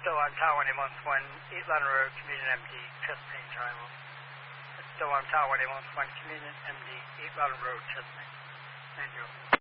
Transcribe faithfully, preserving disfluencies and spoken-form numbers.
still on Tower one one one, East London Road, Communion M D, Chesapeake Drive. Still on Tower one one one, Communion M D, East London Road, Chesapeake. Thank you.